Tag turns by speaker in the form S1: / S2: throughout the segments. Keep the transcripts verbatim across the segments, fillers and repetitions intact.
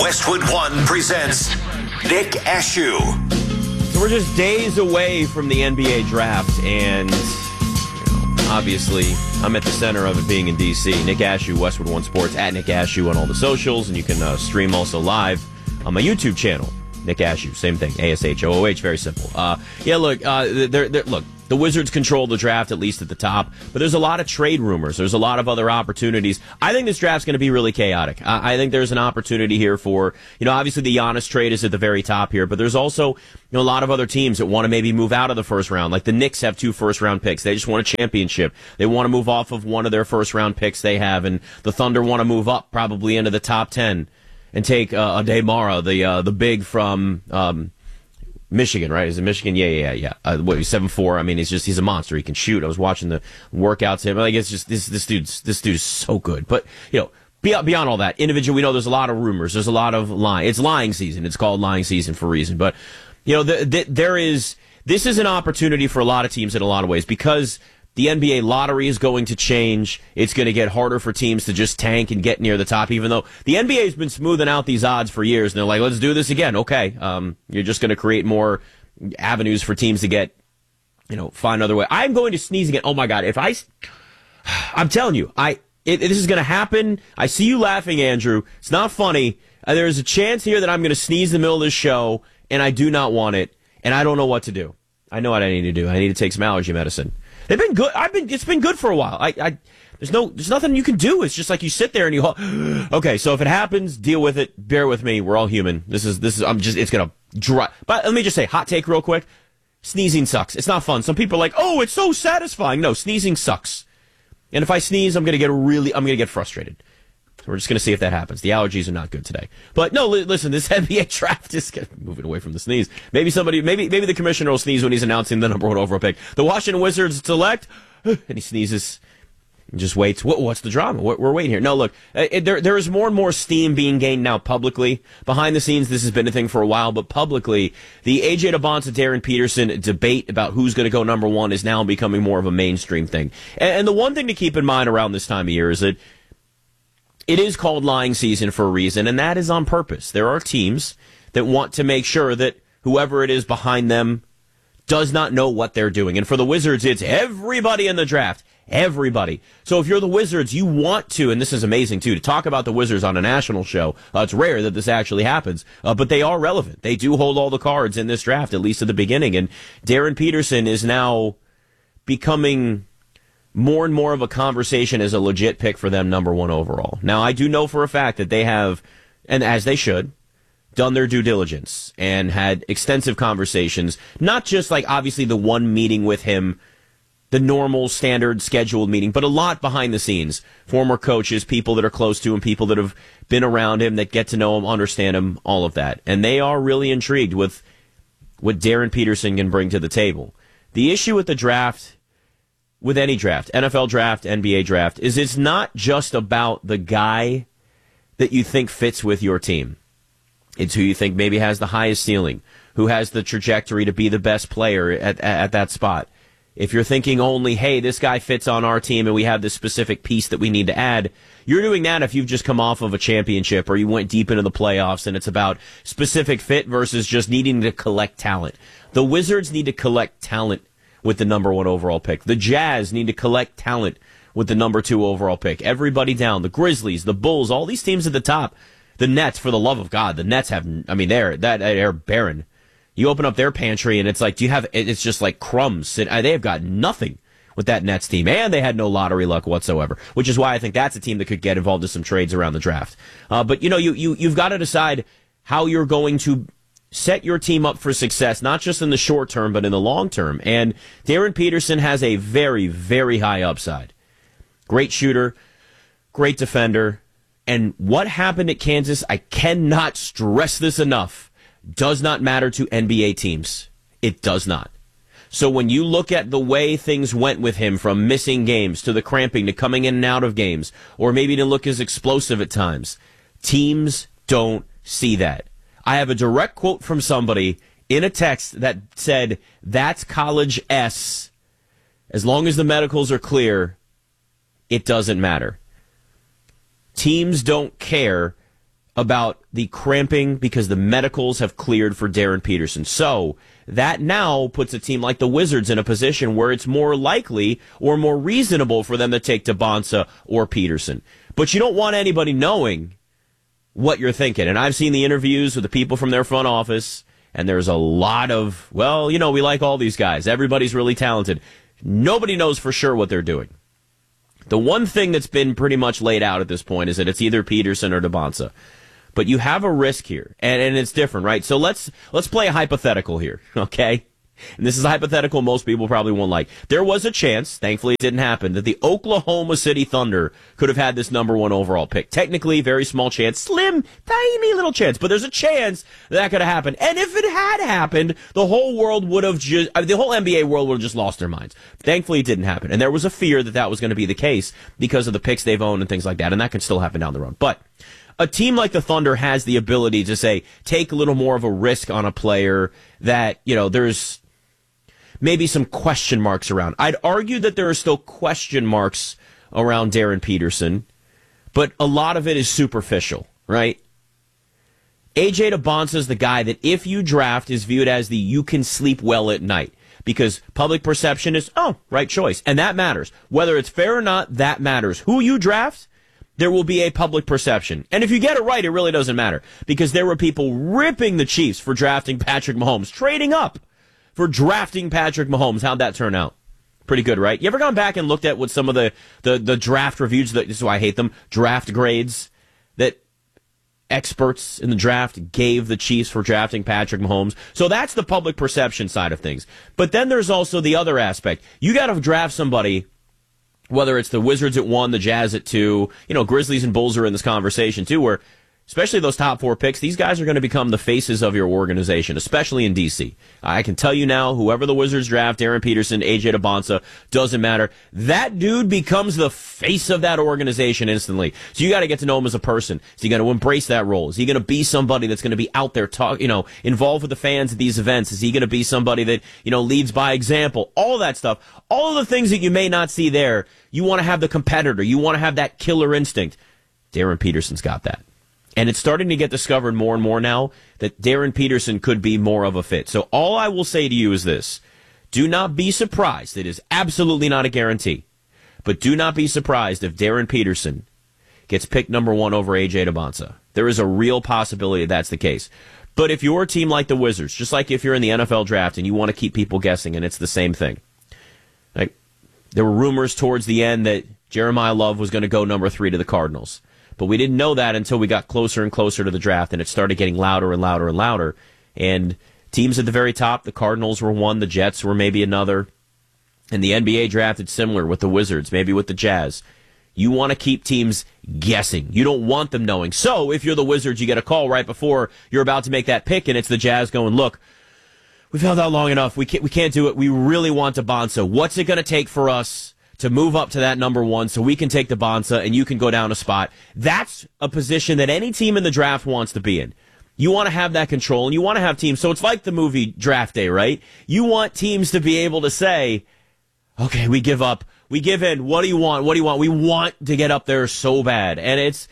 S1: Westwood One presents Nick Ashew.
S2: So we're just days away from the N B A draft, and you know, obviously I'm at the center of it being in D C. Nick Ashew, Westwood One Sports, at Nick Ashew on all the socials, and you can uh, stream also live on my YouTube channel. Nick Ashew, same thing, A S H O O H, very simple. Uh, yeah, look, uh, they're, they're, look, the Wizards control the draft, at least at the top, but there's a lot of trade rumors. There's a lot of other opportunities. I think this draft's going to be really chaotic. Uh, I think there's an opportunity here for, you know, obviously the Giannis trade is at the very top here, but there's also, you know, a lot of other teams that want to maybe move out of the first round. Like the Knicks have two first-round picks. They just want a championship. They want to move off of one of their first-round picks they have, and the Thunder want to move up probably into the top ten. And take uh, Ade Mara, the uh, the big from um, Michigan, right? Is it Michigan? Yeah, yeah, yeah. Uh, what, he's seven four. I mean, he's just he's a monster. He can shoot. I was watching the workouts. Him, like it's just this this dude's this dude is so good. But you know, beyond beyond all that, individual. We know there's a lot of rumors. There's a lot of lying. It's lying season. It's called lying season for a reason. But you know, the, the, there is this is an opportunity for a lot of teams in a lot of ways because the N B A lottery is going to change. It's going to get harder for teams to just tank and get near the top, even though the N B A has been smoothing out these odds for years. And they're like, let's do this again. Okay. Um, you're just going to create more avenues for teams to get, you know, find another way. I'm going to sneeze again. Oh my God. If I, I'm telling you, I, it, this is going to happen. I see you laughing, Andrew. It's not funny. Uh, there's a chance here that I'm going to sneeze in the middle of this show, and I do not want it, and I don't know what to do. I know what I need to do. I need to take some allergy medicine. They've been good. I've been. It's been good for a while. I, I. There's no. There's nothing you can do. It's just like you sit there and you. Okay, so if it happens, deal with it. Bear with me. We're all human. This is. This is. I'm just. It's gonna dry. But let me just say, hot take real quick. Sneezing sucks. It's not fun. Some people are like, oh, it's so satisfying. No, sneezing sucks. And if I sneeze, I'm gonna get really. I'm gonna get frustrated. So we're just going to see if that happens. The allergies are not good today. But no, li- listen, this N B A draft is moving away from the sneeze. Maybe somebody, maybe maybe the commissioner will sneeze when he's announcing the number one overall pick. The Washington Wizards select, and he sneezes and just waits. What, what's the drama? We're, we're waiting here. No, look, it, there there is more and more steam being gained now publicly. Behind the scenes, this has been a thing for a while, but publicly, the A J DeBonta, Darren Peterson debate about who's going to go number one is now becoming more of a mainstream thing. And, and the one thing to keep in mind around this time of year is that it is called lying season for a reason, and that is on purpose. There are teams that want to make sure that whoever it is behind them does not know what they're doing. And for the Wizards, it's everybody in the draft. Everybody. So if you're the Wizards, you want to, and this is amazing too, to talk about the Wizards on a national show. Uh, it's rare that this actually happens, uh, but they are relevant. They do hold all the cards in this draft, at least at the beginning. And Darren Peterson is now becoming more and more of a conversation as a legit pick for them, number one overall. Now, I do know for a fact that they have, and as they should, done their due diligence and had extensive conversations, not just like obviously the one meeting with him, the normal standard scheduled meeting, but a lot behind the scenes. Former coaches, people that are close to him, people that have been around him, that get to know him, understand him, all of that. And they are really intrigued with what Darren Peterson can bring to the table. The issue with the draft, with any draft, N F L draft, N B A draft, is it's not just about the guy that you think fits with your team. It's who you think maybe has the highest ceiling, who has the trajectory to be the best player at, at that spot. If you're thinking only, hey, this guy fits on our team and we have this specific piece that we need to add, you're doing that if you've just come off of a championship or you went deep into the playoffs and it's about specific fit versus just needing to collect talent. The Wizards need to collect talent with the number one overall pick. The Jazz need to collect talent with the number two overall pick. Everybody down. The Grizzlies, the Bulls, all these teams at the top. The Nets, for the love of God, the Nets have, I mean, they're, that, they're barren. You open up their pantry and it's like, do you have, it's just like crumbs. They have got nothing with that Nets team. And they had no lottery luck whatsoever, which is why I think that's a team that could get involved in some trades around the draft. Uh, but, you know, you, you, you've got to decide how you're going to set your team up for success, not just in the short term, but in the long term. And Darren Peterson has a very, very high upside. Great shooter, great defender. And what happened at Kansas, I cannot stress this enough, does not matter to N B A teams. It does not. So when you look at the way things went with him, from missing games to the cramping to coming in and out of games, or maybe to look as explosive at times, teams don't see that. I have a direct quote from somebody in a text that said, that's college S. As long as the medicals are clear, it doesn't matter. Teams don't care about the cramping because the medicals have cleared for Darren Peterson. So that now puts a team like the Wizards in a position where it's more likely or more reasonable for them to take Tabonsa or Peterson. But you don't want anybody knowing what you're thinking. And I've seen the interviews with the people from their front office, and there's a lot of, well, you know, we like all these guys. Everybody's really talented. Nobody knows for sure what they're doing. The one thing that's been pretty much laid out at this point is that it's either Peterson or Tabonsa. But you have a risk here, and, and it's different, right? So let's let's play a hypothetical here, okay? And this is a hypothetical most people probably won't like. There was a chance, thankfully it didn't happen, that the Oklahoma City Thunder could have had this number one overall pick. Technically, very small chance, slim, tiny little chance, but there's a chance that, that could have happened. And if it had happened, the whole world would have just, I mean, the whole N B A world would have just lost their minds. Thankfully, it didn't happen. And there was a fear that that was going to be the case because of the picks they've owned and things like that, and that can still happen down the road. But a team like the Thunder has the ability to say, take a little more of a risk on a player that, you know, there's maybe some question marks around. I'd argue that there are still question marks around Darren Peterson, but a lot of it is superficial, right? A J Tabonsa is the guy that if you draft is viewed as the you can sleep well at night because public perception is, oh, right choice. And that matters. Whether it's fair or not, that matters. Who you draft, there will be a public perception. And if you get it right, it really doesn't matter. Because there were people ripping the Chiefs for drafting Patrick Mahomes, trading up for drafting Patrick Mahomes. How'd that turn out? Pretty good, right? You ever gone back and looked at what some of the, the, the draft reviews, that, this is why I hate them, draft grades that experts in the draft gave the Chiefs for drafting Patrick Mahomes? So that's the public perception side of things. But then there's also the other aspect. You got to draft somebody, whether it's the Wizards at one, the Jazz at two, you know, Grizzlies and Bulls are in this conversation too, where especially those top four picks, these guys are going to become the faces of your organization, especially in D C. I can tell you now, whoever the Wizards draft, Darren Peterson, A J Tabonsa, doesn't matter. That dude becomes the face of that organization instantly. So you got to get to know him as a person. So you got to embrace that role. Is he going to be somebody that's going to be out there, talk, you know, involved with the fans at these events? Is he going to be somebody that, you know, leads by example? All of that stuff. All of the things that you may not see there, you want to have the competitor. You want to have that killer instinct. Darren Peterson's got that. And it's starting to get discovered more and more now that Darren Peterson could be more of a fit. So all I will say to you is this. Do not be surprised. It is absolutely not a guarantee. But do not be surprised if Darren Peterson gets picked number one over A J Tabonsa. There is a real possibility that's the case. But if you're a team like the Wizards, just like if you're in the N F L draft and you want to keep people guessing, and it's the same thing. Like, there were rumors towards the end that Jeremiah Love was going to go number three to the Cardinals. But we didn't know that until we got closer and closer to the draft, and it started getting louder and louder and louder. And teams at the very top, the Cardinals were one, the Jets were maybe another. And the N B A draft, it's similar with the Wizards, maybe with the Jazz. You want to keep teams guessing. You don't want them knowing. So if you're the Wizards, you get a call right before you're about to make that pick, and it's the Jazz going, look, we've held out long enough. We can't, we can't do it. We really want Tabonsa. What's it going to take for us to move up to that number one so we can take Tabonsa and you can go down a spot? That's a position that any team in the draft wants to be in. You want to have that control, and you want to have teams. So it's like the movie Draft Day, right? You want teams to be able to say, okay, we give up. We give in. What do you want? What do you want? We want to get up there so bad. And it's,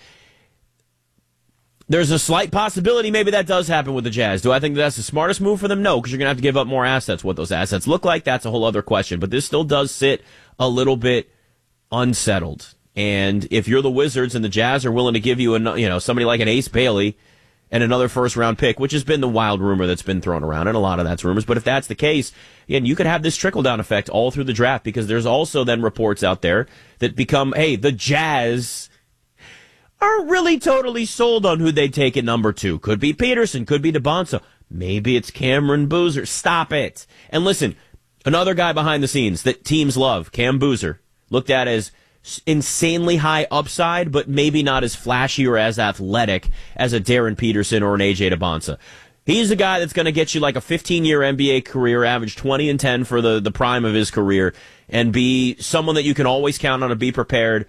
S2: there's a slight possibility maybe that does happen with the Jazz. Do I think that's the smartest move for them? No, because you're going to have to give up more assets. What those assets look like, that's a whole other question. But this still does sit a little bit unsettled. And if you're the Wizards and the Jazz are willing to give you, a, you know, somebody like an Ace Bailey and another first-round pick, which has been the wild rumor that's been thrown around, and a lot of that's rumors, but if that's the case, again, you could have this trickle-down effect all through the draft, because there's also then reports out there that become, hey, the Jazz aren't really totally sold on who they'd take at number two. Could be Peterson, could be Tabonsa. Maybe it's Cameron Boozer. Stop it. And listen, another guy behind the scenes that teams love, Cam Boozer, looked at as insanely high upside, but maybe not as flashy or as athletic as a Darren Peterson or an A J Tabonsa. He's the guy that's going to get you like a fifteen-year N B A career, average twenty and ten for the, the prime of his career, and be someone that you can always count on to be prepared.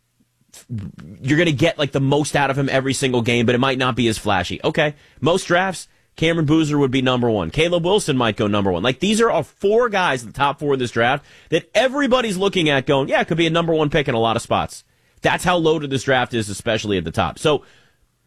S2: You're going to get like the most out of him every single game, but it might not be as flashy. Okay, most drafts, Cameron Boozer would be number one. Caleb Wilson might go number one. Like, these are all four guys, the top four of this draft, that everybody's looking at going, yeah, it could be a number one pick in a lot of spots. That's how loaded this draft is, especially at the top. So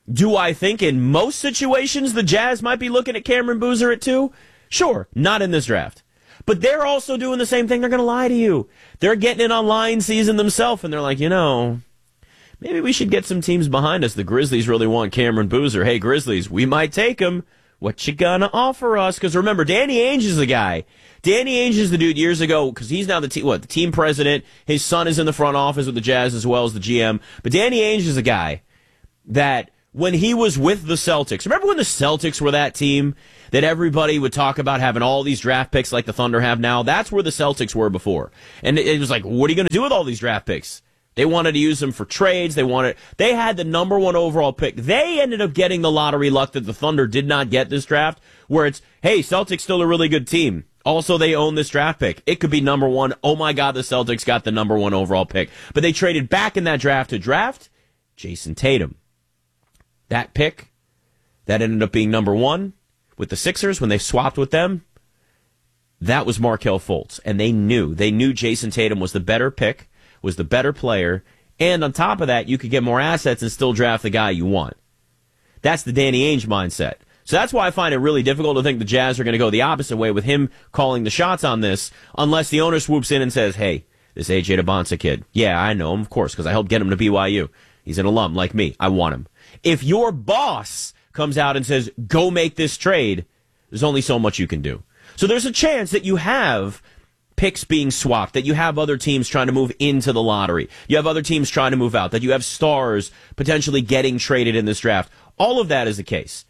S2: Do I think in most situations the Jazz might be looking at Cameron Boozer at two? Sure, not in this draft. But they're also doing the same thing. They're going to lie to you. They're getting in on line season themselves, and they're like, you know, maybe we should get some teams behind us. The Grizzlies really want Cameron Boozer. Hey, Grizzlies, we might take him. What you gonna offer us? Because remember, Danny Ainge is the guy. Danny Ainge is the dude years ago, because he's now the team, what, the team president. His son is in the front office with the Jazz as well as the G M. But Danny Ainge is the guy that when he was with the Celtics, remember when the Celtics were that team that everybody would talk about having all these draft picks like the Thunder have now? That's where the Celtics were before. And it was like, what are you going to do with all these draft picks? They wanted to use them for trades. They wanted. They had the number one overall pick. They ended up getting the lottery luck that the Thunder did not get this draft, where it's, hey, Celtics still a really good team. Also, they own this draft pick. It could be number one. Oh, my God, the Celtics got the number one overall pick. But they traded back in that draft to draft Jason Tatum. That pick, that ended up being number one with the Sixers when they swapped with them, that was Markelle Fultz. And they knew. They knew Jason Tatum was the better pick, was the better player, and on top of that, you could get more assets and still draft the guy you want. That's the Danny Ainge mindset. So that's why I find it really difficult to think the Jazz are going to go the opposite way with him calling the shots on this, unless the owner swoops in and says, hey, this A J DeBonsa kid, yeah, I know him, of course, because I helped get him to B Y U. He's an alum like me. I want him. If your boss comes out and says, go make this trade, there's only so much you can do. So there's a chance that you have picks being swapped, that you have other teams trying to move into the lottery. You have other teams trying to move out, that you have stars potentially getting traded in this draft. All of that is the case.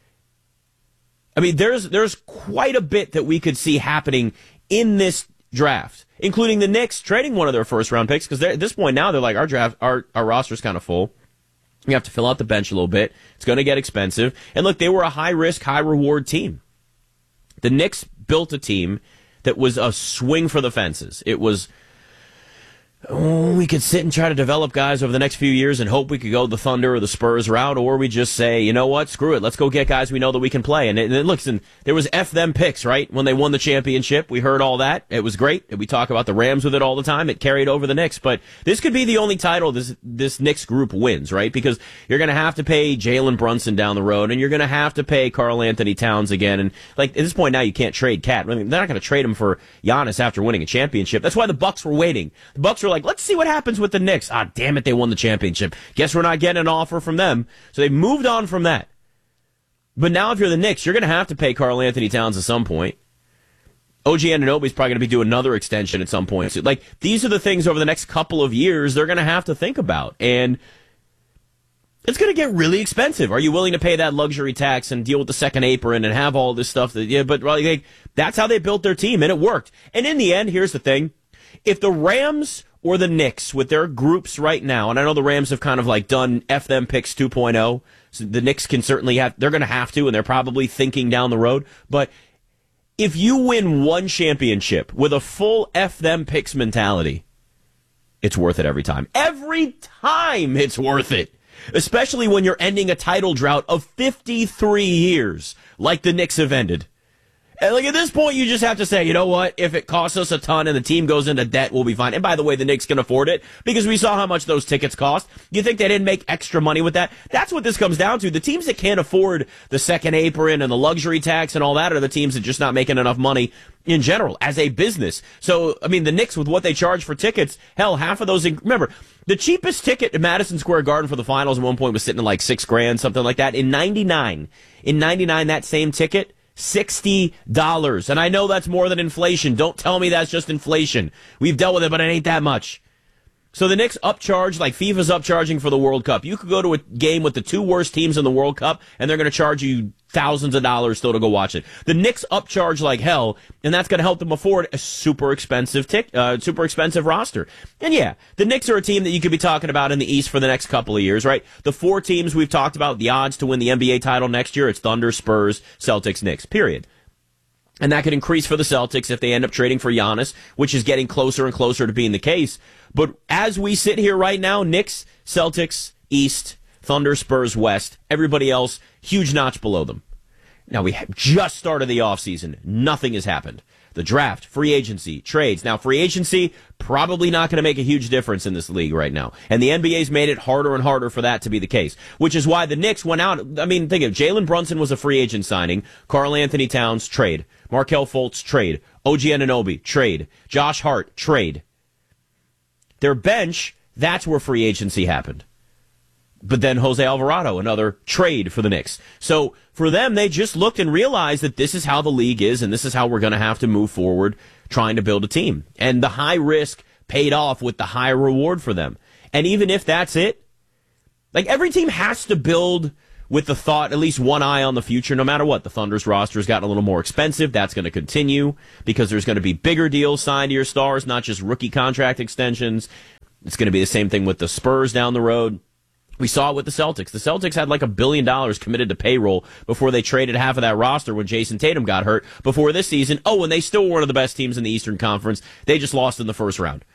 S2: I mean, there's there's quite a bit that we could see happening in this draft, including the Knicks trading one of their first round picks, because at this point now they're like, our draft, our, our roster's kind of full. We have to fill out the bench a little bit. It's going to get expensive. And look, they were a high risk, high reward team. The Knicks built a team that was a swing for the fences. It was, oh, we could sit and try to develop guys over the next few years and hope we could go the Thunder or the Spurs route, or we just say, you know what, screw it, let's go get guys we know that we can play. And, it, and it, listen, there was F them picks, right? When they won the championship, we heard all that. It was great. We talk about the Rams with it all the time. It carried over the Knicks. But this could be the only title this this Knicks group wins, right? Because you're going to have to pay Jalen Brunson down the road, and you're going to have to pay Karl Anthony Towns again. And like at this point now, you can't trade Cat. I mean, they're not going to trade him for Giannis after winning a championship. That's why the Bucks were waiting. The Bucks were like, let's see what happens with the Knicks. Ah, damn it, they won the championship. Guess we're not getting an offer from them. So they moved on from that. But now if you're the Knicks, you're going to have to pay Karl Anthony Towns at some point. O G Anunoby's probably going to be doing another extension at some point. So, like, these are the things over the next couple of years they're going to have to think about. And it's going to get really expensive. Are you willing to pay that luxury tax and deal with the second apron and have all this stuff? That, yeah, but like, that's how they built their team, and it worked. And in the end, here's the thing. If the Rams or the Knicks with their groups right now, and I know the Rams have kind of like done F them picks two point oh, so the Knicks can certainly have, they're going to have to, and they're probably thinking down the road, but if you win one championship with a full F them picks mentality, it's worth it every time. Every time it's worth it. Especially when you're ending a title drought of fifty-three years, like the Knicks have ended. And like at this point, you just have to say, you know what? If it costs us a ton and the team goes into debt, we'll be fine. And by the way, the Knicks can afford it because we saw how much those tickets cost. You think they didn't make extra money with that? That's what this comes down to. The teams that can't afford the second apron and the luxury tax and all that are the teams that are just not making enough money in general as a business. So, I mean, the Knicks with what they charge for tickets, hell, half of those, remember, the cheapest ticket at Madison Square Garden for the finals at one point was sitting at like six grand, something like that. In ninety-nine, in ninety-nine, that same ticket, sixty dollars. And I know that's more than inflation. Don't tell me that's just inflation. We've dealt with it, but it ain't that much. So the Knicks upcharge like FIFA's upcharging for the World Cup. You could go to a game with the two worst teams in the World Cup, and they're going to charge you thousands of dollars still to go watch it. The Knicks upcharge like hell, and that's going to help them afford a super expensive tic, uh, super expensive roster. And yeah, the Knicks are a team that you could be talking about in the East for the next couple of years, right? The four teams we've talked about, the odds to win the N B A title next year, it's Thunder, Spurs, Celtics, Knicks, period. And that could increase for the Celtics if they end up trading for Giannis, which is getting closer and closer to being the case. But as we sit here right now, Knicks, Celtics, East, Thunder, Spurs, West, everybody else, huge notch below them. Now, we have just started the offseason. Nothing has happened. The draft, free agency, trades. Now, free agency, probably not going to make a huge difference in this league right now. And the N B A's made it harder and harder for that to be the case, which is why the Knicks went out. I mean, think of it. Jalen Brunson was a free agent signing. Karl Anthony Towns, trade. Markelle Fultz, trade. O G Anunoby, trade. Josh Hart, trade. Their bench, that's where free agency happened. But then Jose Alvarado, another trade for the Knicks. So for them, they just looked and realized that this is how the league is, and this is how we're going to have to move forward trying to build a team. And the high risk paid off with the high reward for them. And even if that's it, like every team has to build with the thought, at least one eye on the future, no matter what. The Thunder's roster has gotten a little more expensive. That's going to continue because there's going to be bigger deals signed to your stars, not just rookie contract extensions. It's going to be the same thing with the Spurs down the road. We saw it with the Celtics. The Celtics had like a billion dollars committed to payroll before they traded half of that roster when Jason Tatum got hurt before this season. Oh, and they still were one of the best teams in the Eastern Conference. They just lost in the first round.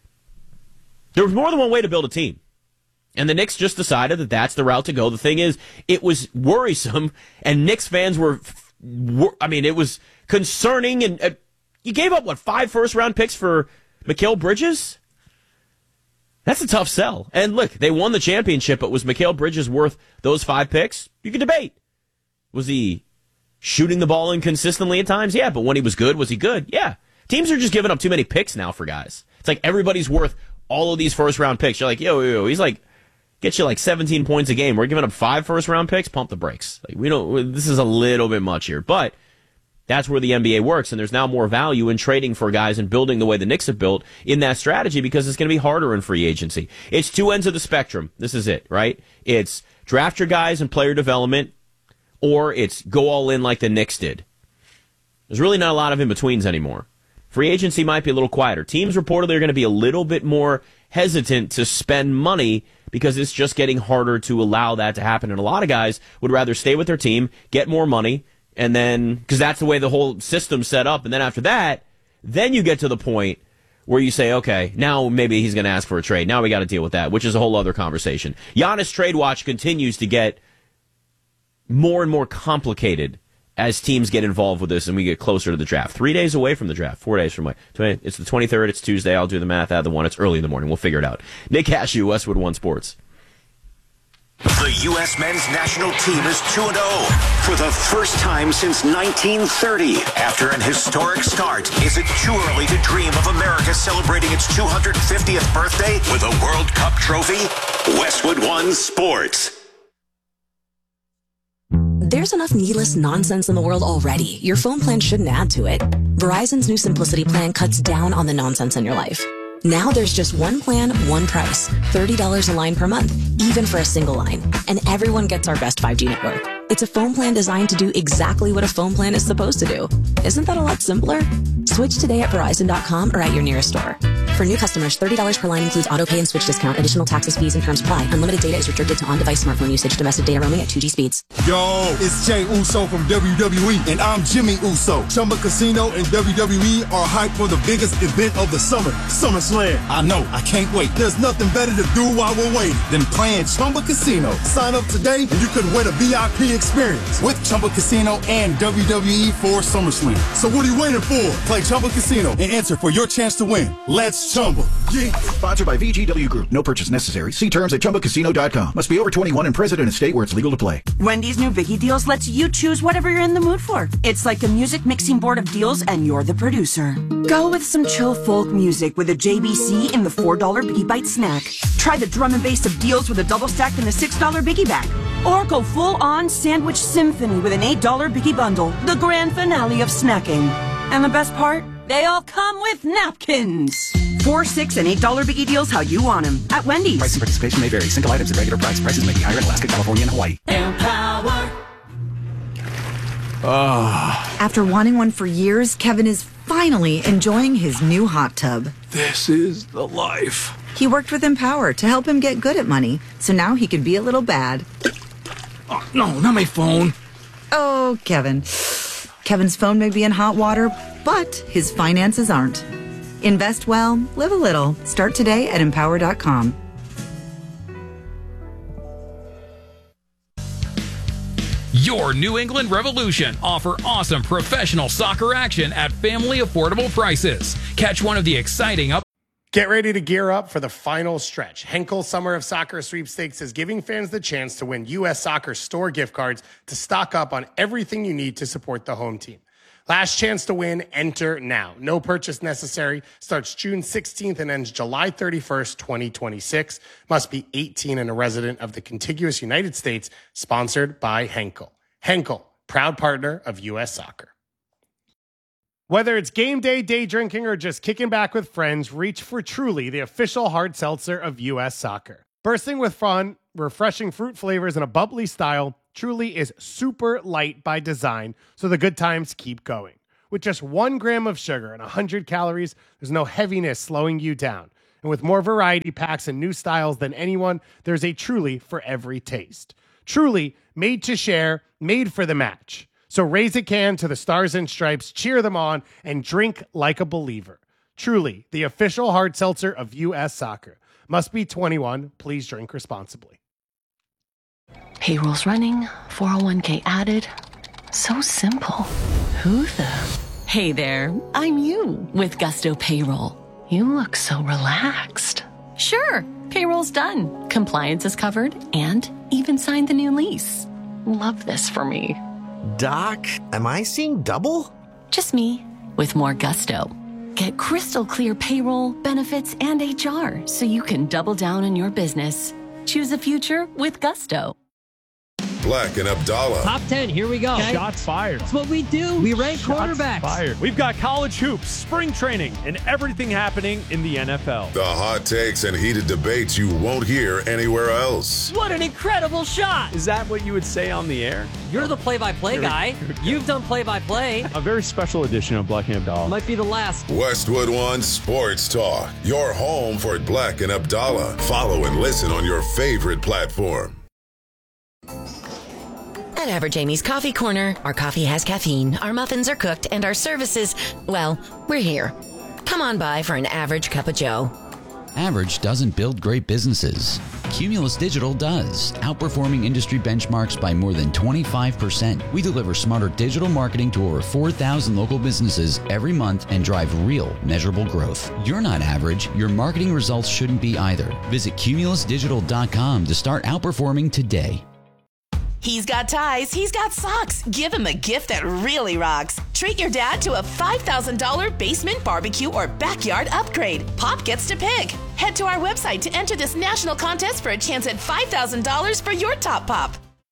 S2: There was more than one way to build a team. And the Knicks just decided that that's the route to go. The thing is, it was worrisome, and Knicks fans were, were I mean, it was concerning. And uh, you gave up, what, five first-round picks for Mikal Bridges? That's a tough sell. And look, they won the championship, but was Mikal Bridges worth those five picks? You can debate. Was he shooting the ball inconsistently at times? Yeah, but when he was good, was he good? Yeah. Teams are just giving up too many picks now for guys. It's like everybody's worth all of these first-round picks. You're like, yo, yo, yo, he's like, get you like seventeen points a game. We're giving up five first-round picks? Pump the brakes. Like, we don't, this is a little bit much here. But that's where the N B A works, and there's now more value in trading for guys and building the way the Knicks have built in that strategy because it's going to be harder in free agency. It's two ends of the spectrum. This is it, right? It's draft your guys and player development, or it's go all in like the Knicks did. There's really not a lot of in-betweens anymore. Free agency might be a little quieter. Teams reportedly are going to be a little bit more hesitant to spend money because it's just getting harder to allow that to happen. And a lot of guys would rather stay with their team, get more money, and then, because that's the way the whole system's set up. And then after that, then you get to the point where you say, okay, now maybe he's going to ask for a trade. Now we got to deal with that, which is a whole other conversation. Giannis Trade Watch continues to get more and more complicated as teams get involved with this and we get closer to the draft. Three days away from the draft. Four days from away. It's the twenty-third. It's Tuesday. I'll do the math. Add the one. It's early in the morning. We'll figure it out. Nick Ashew, Westwood One Sports.
S1: The U S men's national team is two and oh for the first time since nineteen thirty. After an historic start, is it too early to dream of America celebrating its two hundred fiftieth birthday with a World Cup trophy? Westwood One Sports.
S3: There's enough needless nonsense in the world already. Your phone plan shouldn't add to it. Verizon's new Simplicity plan cuts down on the nonsense in your life. Now there's just one plan, one price. thirty dollars a line per month, even for a single line. And everyone gets our best five G network. It's a phone plan designed to do exactly what a phone plan is supposed to do. Isn't that a lot simpler? Switch today at Verizon dot com or at your nearest store. For new customers, thirty dollars per line includes auto pay and switch discount. Additional taxes, fees, and terms apply. Unlimited data is restricted to on-device smartphone usage. Domestic data roaming at two G speeds.
S4: Yo, it's Jay Uso from W W E, and I'm Jimmy Uso. Chumba Casino and W W E are hyped for the biggest event of the summer, SummerSlam. I know, I can't wait. There's nothing better to do while we're waiting than playing Chumba Casino. Sign up today and you could win a V I P experience with Chumba Casino and W W E for SummerSlam. So what are you waiting for? Play Chumba Casino and enter for your chance to win. Let's Chumba. Yeah.
S5: Sponsored by V G W Group. No purchase necessary. See terms at chumba casino dot com. Must be over twenty-one and present in a state where it's legal to play.
S6: Wendy's new Biggie Deals lets you choose whatever you're in the mood for. It's like a music mixing board of deals and you're the producer. Go with some chill folk music with a J B C in the four dollar Biggie Bite snack. Try the drum and bass of deals with a double stack in the six dollar Biggie Bag. Or go full-on sandwich symphony with an eight dollar Biggie Bundle. The grand finale of snacking. And the best part? They all come with napkins. Four, six, and eight dollar Biggie Deals how you want them at Wendy's.
S5: Price and participation may vary. Single items at regular price. Prices may be higher in Alaska, California, and Hawaii.
S6: Empower.
S7: Oh. After wanting one for years, Kevin is finally enjoying his new hot tub.
S8: This is the life.
S7: He worked with Empower to help him get good at money, so now he can be a little bad.
S8: Oh, no, not my phone.
S7: Oh, Kevin. Kevin's phone may be in hot water, but his finances aren't. Invest well, live a little. Start today at empower dot com.
S9: Your New England Revolution offer awesome professional soccer action at family affordable prices. Catch one of the exciting up.
S10: Get ready to gear up for the final stretch. Henkel Summer of Soccer Sweepstakes is giving fans the chance to win U S Soccer store gift cards to stock up on everything you need to support the home team. Last chance to win, enter now. No purchase necessary. Starts June sixteenth and ends July thirty-first, twenty twenty-six. Must be eighteen and a resident of the contiguous United States. Sponsored by Henkel. Henkel, proud partner of U S Soccer. Whether it's game day, day drinking, or just kicking back with friends, reach for Truly, the official hard seltzer of U S Soccer. Bursting with fun, refreshing fruit flavors, and a bubbly style, Truly is super light by design, so the good times keep going. With just one gram of sugar and one hundred calories, there's no heaviness slowing you down. And with more variety packs and new styles than anyone, there's a Truly for every taste. Truly, made to share, made for the match. So raise a can to the Stars and Stripes, cheer them on, and drink like a believer. Truly, the official hard seltzer of U S Soccer. Must be twenty-one. Please drink responsibly.
S11: Payroll's running, four oh one k added. So simple. Who the? Hey there, I'm you with Gusto Payroll. You look so relaxed. Sure, payroll's done. Compliance is covered and even signed the new lease. Love this for me.
S12: Doc, am I seeing double?
S11: Just me with more gusto. Get crystal clear payroll, benefits, and H R so you can double down on your business. Choose a future with Gusto.
S13: Black and Abdallah.
S14: Top ten, here we go.
S15: Okay. Shots fired.
S14: That's what we do. We rank
S15: Shots
S14: quarterbacks.
S15: Fired. We've got college hoops, spring training, and everything happening in the N F L.
S13: The hot takes and heated debates you won't hear anywhere else.
S14: What an incredible shot.
S15: Is that what you would say on the air?
S14: You're the play-by-play guy. You've done play-by-play.
S15: A very special edition of Black and Abdallah.
S14: Might be the last.
S13: Westwood One Sports Talk. Your home for Black and Abdallah. Follow and listen on your favorite platform.
S16: At Average Amy's Coffee Corner, our coffee has caffeine, our muffins are cooked, and our services, well, we're here. Come on by for an average cup of joe.
S17: Average doesn't build great businesses. Cumulus Digital does, outperforming industry benchmarks by more than twenty-five percent. We deliver smarter digital marketing to over four thousand local businesses every month and drive real, measurable growth. You're not average. Your marketing results shouldn't be either. Visit cumulus digital dot com to start outperforming today.
S18: He's got ties, he's got socks. Give him a gift that really rocks. Treat your dad to a five thousand dollars basement barbecue or backyard upgrade. Pop gets to pick. Head to our website to enter this national contest for a chance at five thousand dollars for your top pop.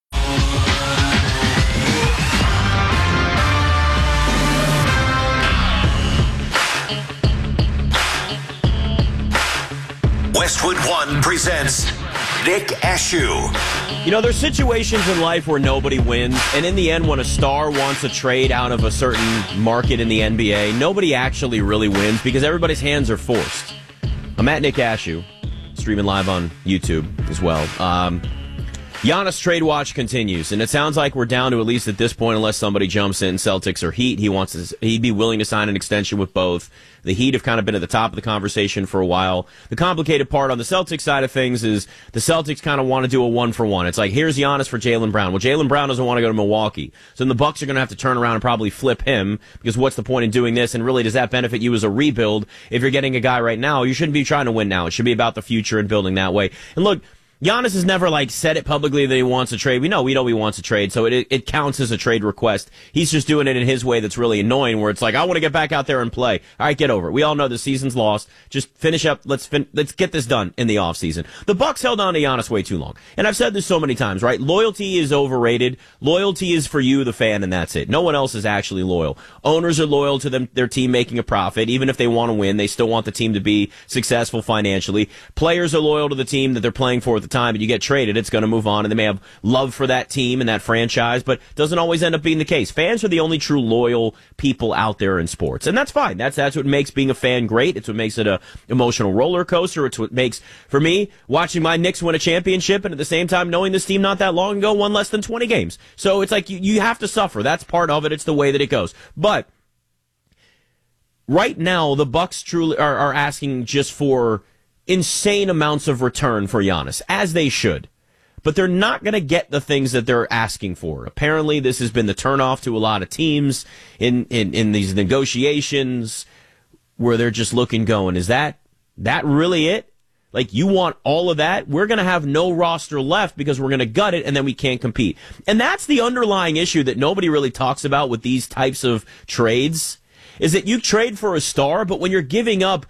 S1: Westwood One presents Nick Ashew.
S2: You know, there's situations in life where nobody wins, and in the end, when a star wants a trade out of a certain market in the N B A, nobody actually really wins because everybody's hands are forced. I'm at Nick Ashew, streaming live on YouTube as well. Um, Giannis trade watch continues, and it sounds like we're down to, at least at this point, unless somebody jumps in, Celtics or Heat. He wants to, he'd be willing to sign an extension with both. The Heat have kind of been at the top of the conversation for a while. The complicated part on the Celtics side of things is the Celtics kind of want to do a one-for-one. It's like, here's Giannis for Jaylen Brown. Well, Jaylen Brown doesn't want to go to Milwaukee. So then the Bucks are going to have to turn around and probably flip him, because what's the point in doing this? And really, does that benefit you as a rebuild? If you're getting a guy right now, you shouldn't be trying to win now. It should be about the future and building that way. And look, Giannis has never, like, said it publicly that he wants a trade. We know, we know he wants a trade, so it it counts as a trade request. He's just doing it in his way that's really annoying, where it's like, I want to get back out there and play. All right, get over it. We all know the season's lost. Just finish up. Let's fin- let's get this done in the offseason. The Bucks held on to Giannis way too long. And I've said this so many times, right? Loyalty is overrated. Loyalty is for you, the fan, and that's it. No one else is actually loyal. Owners are loyal to them, their team making a profit. Even if they want to win, they still want the team to be successful financially. Players are loyal to the team that they're playing for at the time, and you get traded, it's going to move on, and they may have love for that team and that franchise, but doesn't always end up being the case. Fans are the only true loyal people out there in sports, and that's fine. That's that's what makes being a fan great. It's what makes it a emotional roller coaster. It's what makes, for me, watching my Knicks win a championship, and at the same time knowing this team not that long ago won less than twenty games. So it's like you, you have to suffer. That's part of it. It's the way that it goes. But right now, the Bucks truly are, are asking just for insane amounts of return for Giannis, as they should. but they're not going to get the things that they're asking for. Apparently, this has been the turnoff to a lot of teams in, in, in these negotiations where they're just looking, going, is that that really it? Like, you want all of that? We're going to have no roster left because we're going to gut it, and then we can't compete. And that's the underlying issue that nobody really talks about with these types of trades, is that you trade for a star, but when you're giving up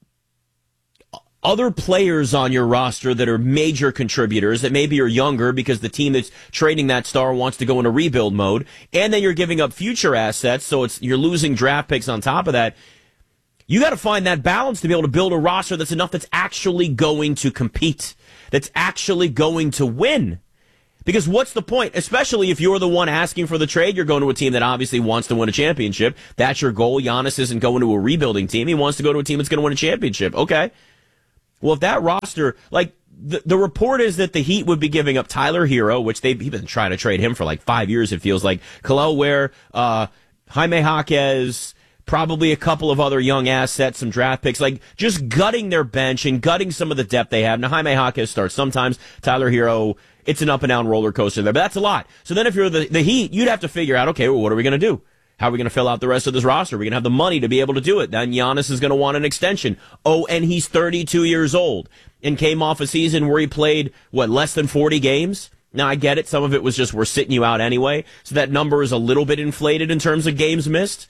S2: other players on your roster that are major contributors that maybe are younger because the team that's trading that star wants to go into rebuild mode, and then you're giving up future assets, so it's you're losing draft picks on top of that. You got to find that balance to be able to build a roster that's enough that's actually going to compete, that's actually going to win. Because what's the point? Especially if you're the one asking for the trade, you're going to a team that obviously wants to win a championship. That's your goal. Giannis isn't going to a rebuilding team. He wants to go to a team that's going to win a championship. Okay. Well, if that roster, like, the, the report is that the Heat would be giving up Tyler Hero, which they've been trying to trade him for like five years, it feels like. Kel'el Ware, uh, Jaime Jaquez, probably a couple of other young assets, some draft picks, like just gutting their bench and gutting some of the depth they have. Now, Jaime Jaquez starts sometimes. Tyler Hero, it's an up-and-down roller coaster there, but that's a lot. So then if you're the, the Heat, you'd have to figure out, okay, well, what are we going to do? How are we going to fill out the rest of this roster? Are we going to have the money to be able to do it? Then Giannis is going to want an extension. Oh, and he's thirty-two years old and came off a season where he played, what, less than forty games? Now, I get it. Some of it was just we're sitting you out anyway, so that number is a little bit inflated in terms of games missed.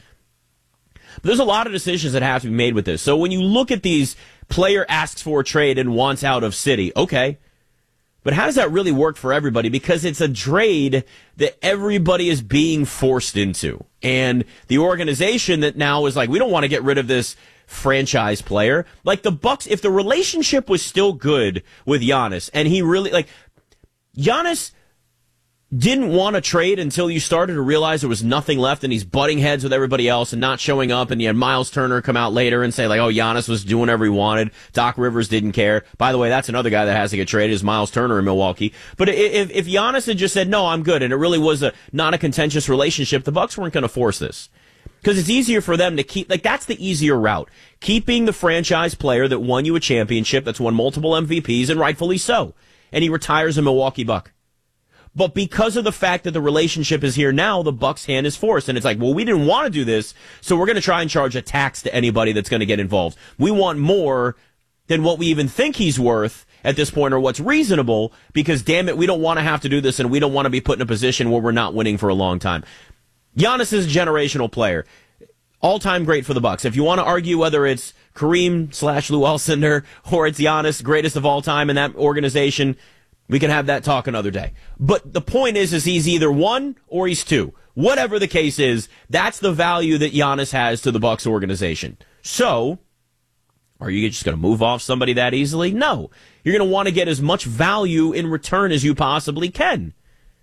S2: But there's a lot of decisions that have to be made with this. So when you look at these, player asks for a trade and wants out of city, okay. But how does that really work for everybody? Because it's a trade that everybody is being forced into. And the organization that now is like, we don't want to get rid of this franchise player. Like the Bucks, if the relationship was still good with Giannis, and he really, like, Giannis didn't want to trade until you started to realize there was nothing left and he's butting heads with everybody else and not showing up, and you had Miles Turner come out later and say, like, oh, Giannis was doing whatever he wanted. Doc Rivers didn't care. By the way, that's another guy that has to get traded, is Miles Turner in Milwaukee. But if, if Giannis had just said, no, I'm good, and it really was a not a contentious relationship, the Bucks weren't going to force this. Because it's easier for them to keep, like, that's the easier route. Keeping the franchise player that won you a championship, that's won multiple M V Ps, and rightfully so. And he retires a Milwaukee Buck. But because of the fact that the relationship is here now, the Bucks' hand is forced. And it's like, well, we didn't want to do this, so we're going to try and charge a tax to anybody that's going to get involved. We want more than what we even think he's worth at this point, or what's reasonable, because, damn it, we don't want to have to do this, and we don't want to be put in a position where we're not winning for a long time. Giannis is a generational player. All-time great for the Bucks. If you want to argue whether it's Kareem slash Lou Alcindor or it's Giannis, greatest of all time in that organization, we can have that talk another day. But the point is, is he's either one or he's two. Whatever the case is, that's the value that Giannis has to the Bucks organization. So, are you just going to move off somebody that easily? No. You're going to want to get as much value in return as you possibly can.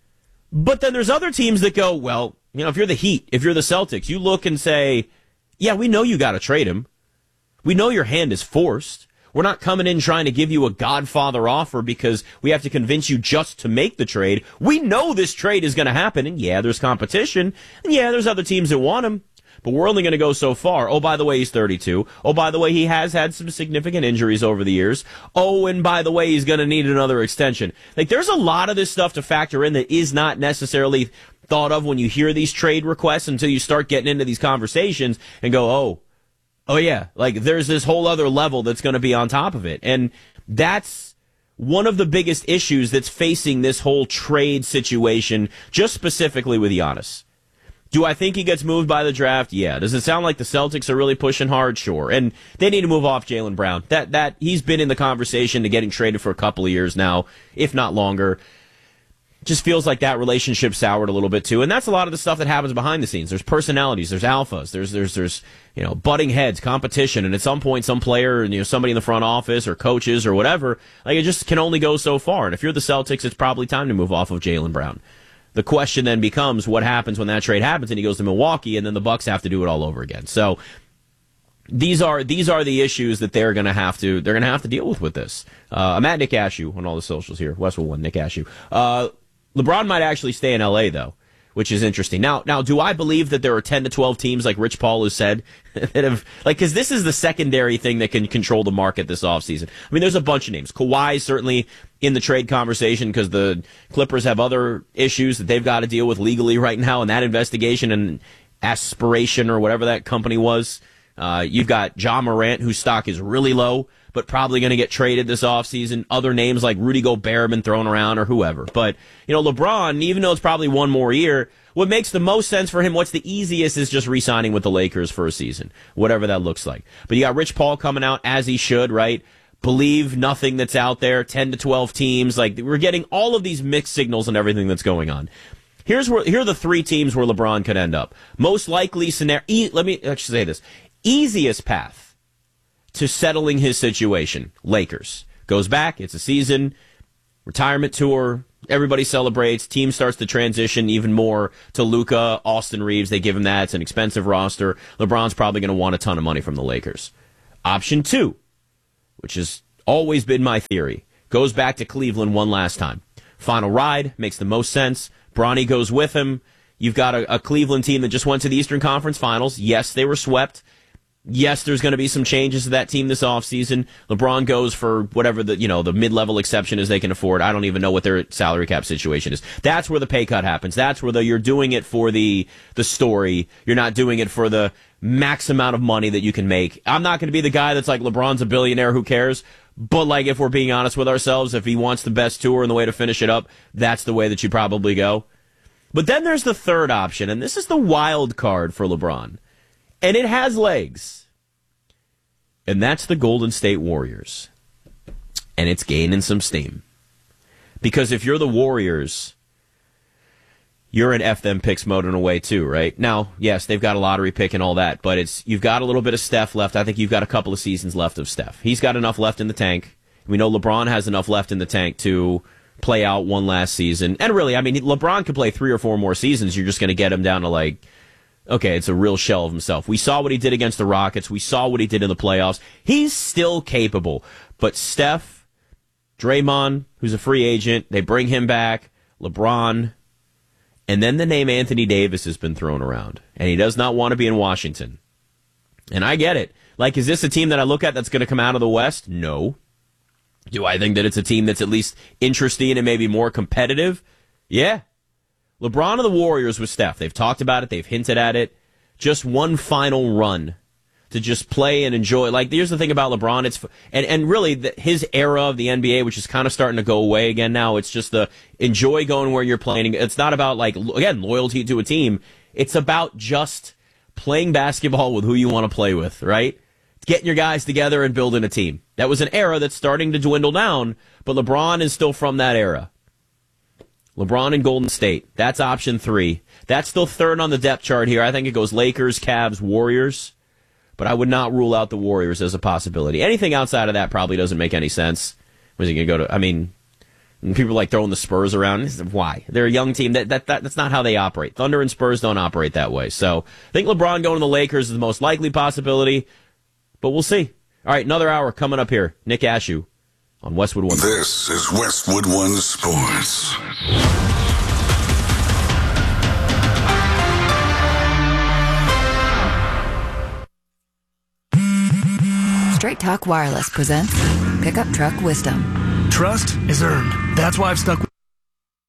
S2: But then there's other teams that go, well, you know, if you're the Heat, if you're the Celtics, you look and say, yeah, we know you got to trade him. We know your hand is forced. We're not coming in trying to give you a Godfather offer because we have to convince you just to make the trade. We know this trade is going to happen, and yeah, there's competition, and yeah, there's other teams that want him, but we're only going to go so far. Oh, by the way, he's thirty-two. Oh, by the way, he has had some significant injuries over the years. Oh, and by the way, he's going to need another extension. Like, there's a lot of this stuff to factor in that is not necessarily thought of when you hear these trade requests until you start getting into these conversations and go, oh, Oh, yeah, like there's this whole other level that's going to be on top of it. And that's one of the biggest issues that's facing this whole trade situation, just specifically with Giannis. Do I think he gets moved by the draft? Yeah. Does it sound like the Celtics are really pushing hard? Sure. And they need to move off Jaylen Brown. That that he's been in the conversation to getting traded for a couple of years now, if not longer. Just feels like that relationship soured a little bit too, and that's a lot of the stuff that happens behind the scenes. There's personalities, there's alphas, there's there's there's you know butting heads, competition, and at some point, some player and you know somebody in the front office or coaches or whatever, like it just can only go so far. And if you're the Celtics, it's probably time to move off of Jaylen Brown. The question then becomes, what happens when that trade happens and he goes to Milwaukee, and then the Bucks have to do it all over again. So these are these are the issues that they're going to have to they're going to have to deal with with this. Uh, I'm at Nick Ashew on all the socials here. Westwood One, Nick Ashew. Uh, LeBron might actually stay in L A, though. which is interesting. Now, now, do I believe that there are ten to twelve teams, like Rich Paul has said, that have, like, because this is the secondary thing that can control the market this offseason. I mean, there's a bunch of names. Kawhi certainly in the trade conversation because the Clippers have other issues that they've got to deal with legally right now in that investigation and Aspiration or whatever that company was. Uh, you've got Ja Morant, whose stock is really low, but probably going to get traded this offseason. Other names like Rudy Gobert have been thrown around or whoever. But, you know, LeBron, even though it's probably one more year, what makes the most sense for him, what's the easiest, is just re-signing with the Lakers for a season, whatever that looks like. But you got Rich Paul coming out, as he should, right? Believe nothing that's out there, ten to twelve teams. Like, we're getting all of these mixed signals and everything that's going on. Here's where, here are the three teams where LeBron could end up. Most likely scenario, e, let me actually say this. Easiest path to settling his situation, Lakers. Goes back, it's a season, retirement tour, everybody celebrates, team starts to transition even more to Luka, Austin Reeves, they give him that, it's an expensive roster. LeBron's probably going to want a ton of money from the Lakers. Option two, which has always been my theory, goes back to Cleveland one last time. Final ride, makes the most sense. Bronny goes with him. You've got a, a Cleveland team that just went to the Eastern Conference Finals. Yes, they were swept. Yes, there's going to be some changes to that team this offseason. LeBron goes for whatever the, you know, the mid-level exception is they can afford. I don't even know what their salary cap situation is. That's where the pay cut happens. That's where the, you're doing it for the, the story. You're not doing it for the max amount of money that you can make. I'm not going to be the guy that's like, LeBron's a billionaire, who cares? But, like, if we're being honest with ourselves, if he wants the best tour and the way to finish it up, that's the way that you probably go. But then there's the third option, and this is the wild card for LeBron. And it has legs. And that's the Golden State Warriors. And it's gaining some steam. Because if you're the Warriors, you're in F them picks mode in a way too, right? Now, yes, they've got a lottery pick and all that, but it's you've got a little bit of Steph left. I think you've got a couple of seasons left of Steph. He's got enough left in the tank. We know LeBron has enough left in the tank to play out one last season. And really, I mean, LeBron could play three or four more seasons. You're just going to get him down to, like, okay, it's a real shell of himself. We saw what he did against the Rockets. We saw what he did in the playoffs. He's still capable. But Steph, Draymond, who's a free agent, they bring him back, LeBron, and then the name Anthony Davis has been thrown around. And he does not want to be in Washington. And I get it. Like, is this a team that I look at that's going to come out of the West? No. Do I think that it's a team that's at least interesting and maybe more competitive? Yeah. LeBron and the Warriors with Steph. They've talked about it. They've hinted at it. Just one final run to just play and enjoy. Like, here's the thing about LeBron. It's and, and really the, his era of the N B A, which is kind of starting to go away again now. It's just the enjoy going where you're playing. It's not about, like, again, loyalty to a team. It's about just playing basketball with who you want to play with, right? Getting your guys together and building a team. That was an era that's starting to dwindle down, but LeBron is still from that era. LeBron and Golden State. That's option three. That's still third on the depth chart here. I think it goes Lakers, Cavs, Warriors. But I would not rule out the Warriors as a possibility. Anything outside of that probably doesn't make any sense. Was he going to go to, I mean, people like throwing the Spurs around. Why? They're a young team. That, that, that That's not how they operate. Thunder and Spurs don't operate that way. So I think LeBron going to the Lakers is the most likely possibility. But we'll see. All right, another hour coming up here. Nick Ashew on Westwood One.
S19: This is Westwood One Sports.
S20: Straight Talk Wireless presents Pickup Truck Wisdom.
S8: Trust is earned. That's why I've stuck with